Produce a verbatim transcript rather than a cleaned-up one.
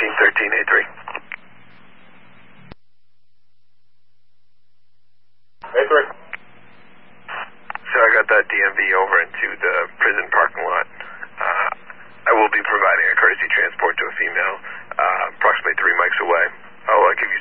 nineteen thirteen A three. A three. So I got that D M V over into the prison parking lot. Uh, I will be providing a courtesy transport to a female uh, approximately three mics away. I'll uh, give you